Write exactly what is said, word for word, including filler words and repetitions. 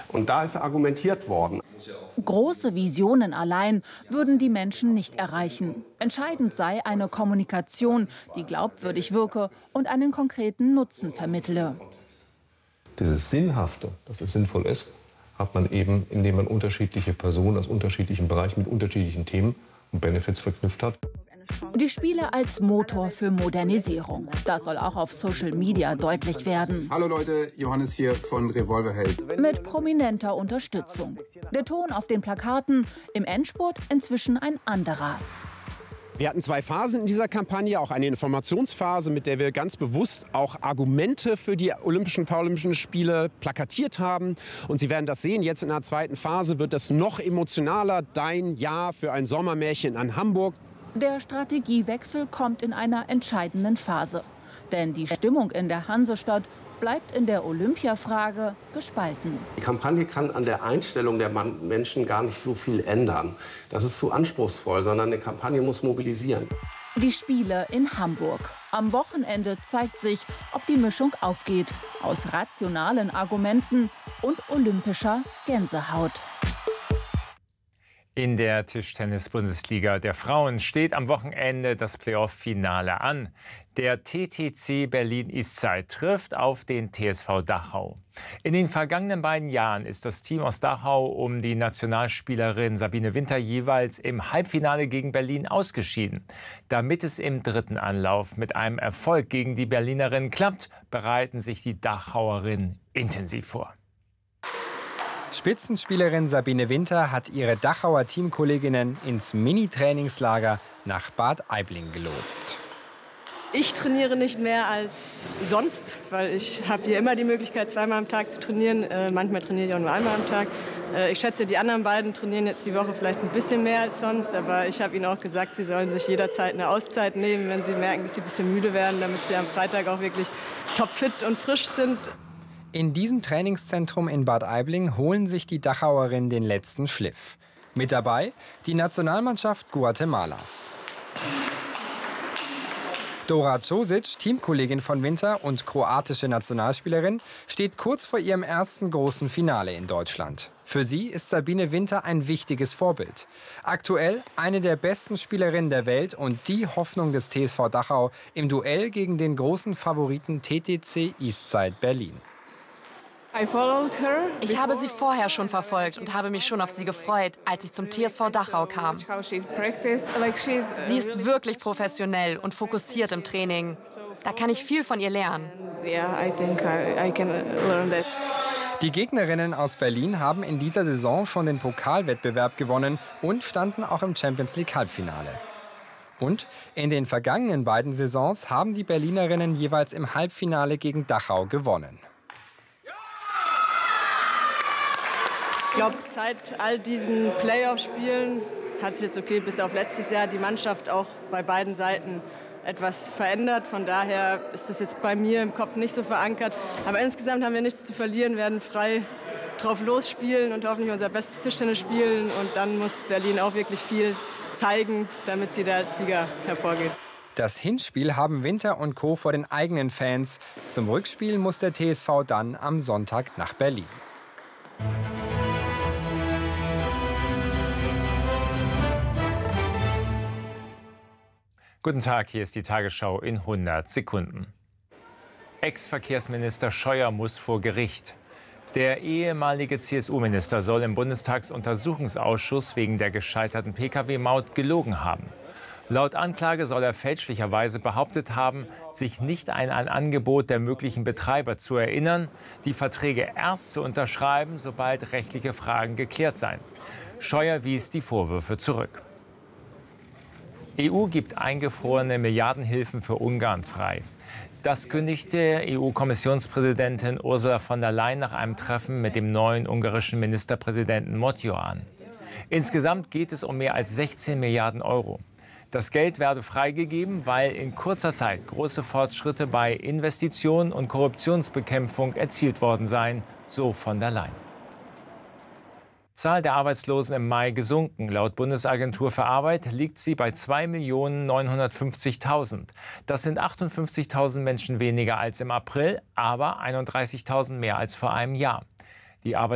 Und da ist argumentiert worden. Große Visionen allein würden die Menschen nicht erreichen. Entscheidend sei eine Kommunikation, die glaubwürdig wirke und einen konkreten Nutzen vermittle. Dieses Sinnhafte, dass es sinnvoll ist, hat man eben, indem man unterschiedliche Personen aus unterschiedlichen Bereichen mit unterschiedlichen Themen und Benefits verknüpft hat. Die Spiele als Motor für Modernisierung. Das soll auch auf Social Media deutlich werden. Hallo Leute, Johannes hier von Revolverheld. Mit prominenter Unterstützung. Der Ton auf den Plakaten, im Endspurt inzwischen ein anderer. Wir hatten zwei Phasen in dieser Kampagne, auch eine Informationsphase, mit der wir ganz bewusst auch Argumente für die Olympischen und Paralympischen Spiele plakatiert haben. Und Sie werden das sehen, jetzt in der zweiten Phase wird es noch emotionaler. Dein Ja für ein Sommermärchen an Hamburg. Der Strategiewechsel kommt in einer entscheidenden Phase. Denn die Stimmung in der Hansestadt bleibt in der Olympiafrage gespalten. Die Kampagne kann an der Einstellung der Menschen gar nicht so viel ändern. Das ist zu anspruchsvoll, sondern eine Kampagne muss mobilisieren. Die Spiele in Hamburg. Am Wochenende zeigt sich, ob die Mischung aufgeht. Aus rationalen Argumenten und olympischer Gänsehaut. In der Tischtennis-Bundesliga der Frauen steht am Wochenende das Playoff-Finale an. Der T T C Berlin Eastside trifft auf den T S V Dachau. In den vergangenen beiden Jahren ist das Team aus Dachau um die Nationalspielerin Sabine Winter jeweils im Halbfinale gegen Berlin ausgeschieden. Damit es im dritten Anlauf mit einem Erfolg gegen die Berlinerin klappt, bereiten sich die Dachauerinnen intensiv vor. Spitzenspielerin Sabine Winter hat ihre Dachauer Teamkolleginnen ins Mini-Trainingslager nach Bad Aibling gelotst. Ich trainiere nicht mehr als sonst, weil ich habe hier immer die Möglichkeit, zweimal am Tag zu trainieren. Äh, manchmal trainiere ich auch nur einmal am Tag. Äh, ich schätze, die anderen beiden trainieren jetzt die Woche vielleicht ein bisschen mehr als sonst. Aber ich habe ihnen auch gesagt, sie sollen sich jederzeit eine Auszeit nehmen, wenn sie merken, dass sie ein bisschen müde werden, damit sie am Freitag auch wirklich topfit und frisch sind. In diesem Trainingszentrum in Bad Aibling holen sich die Dachauerinnen den letzten Schliff. Mit dabei die Nationalmannschaft Guatemalas. Dora Čosić, Teamkollegin von Winter und kroatische Nationalspielerin, steht kurz vor ihrem ersten großen Finale in Deutschland. Für sie ist Sabine Winter ein wichtiges Vorbild. Aktuell eine der besten Spielerinnen der Welt und die Hoffnung des T S V Dachau im Duell gegen den großen Favoriten T T C Eastside Berlin. Ich habe sie vorher schon verfolgt und habe mich schon auf sie gefreut, als ich zum T S V Dachau kam. Sie ist wirklich professionell und fokussiert im Training. Da kann ich viel von ihr lernen. Die Gegnerinnen aus Berlin haben in dieser Saison schon den Pokalwettbewerb gewonnen und standen auch im Champions League Halbfinale. Und in den vergangenen beiden Saisons haben die Berlinerinnen jeweils im Halbfinale gegen Dachau gewonnen. Ich glaube, seit all diesen Playoff-Spielen hat sich jetzt okay bis auf letztes Jahr die Mannschaft auch bei beiden Seiten etwas verändert. Von daher ist das jetzt bei mir im Kopf nicht so verankert. Aber insgesamt haben wir nichts zu verlieren, werden frei drauf losspielen und hoffentlich unser bestes Tischtennis spielen. Und dann muss Berlin auch wirklich viel zeigen, damit sie da als Sieger hervorgeht. Das Hinspiel haben Winter und Co. vor den eigenen Fans. Zum Rückspiel muss der T S V dann am Sonntag nach Berlin. Guten Tag, hier ist die Tagesschau in hundert Sekunden. Ex-Verkehrsminister Scheuer muss vor Gericht. Der ehemalige C S U-Minister soll im Bundestagsuntersuchungsausschuss wegen der gescheiterten P K W-Maut gelogen haben. Laut Anklage soll er fälschlicherweise behauptet haben, sich nicht an ein Angebot der möglichen Betreiber zu erinnern, die Verträge erst zu unterschreiben, sobald rechtliche Fragen geklärt seien. Scheuer wies die Vorwürfe zurück. E U gibt eingefrorene Milliardenhilfen für Ungarn frei. Das kündigte E U-Kommissionspräsidentin Ursula von der Leyen nach einem Treffen mit dem neuen ungarischen Ministerpräsidenten Motyo an. Insgesamt geht es um mehr als sechzehn Milliarden Euro. Das Geld werde freigegeben, weil in kurzer Zeit große Fortschritte bei Investitionen und Korruptionsbekämpfung erzielt worden seien, so von der Leyen. Zahl der Arbeitslosen im Mai gesunken. Laut Bundesagentur für Arbeit liegt sie bei zwei Millionen neunhundertfünfzigtausend. Das sind achtundfünfzigtausend Menschen weniger als im April, aber einunddreißigtausend mehr als vor einem Jahr. Die Arbeit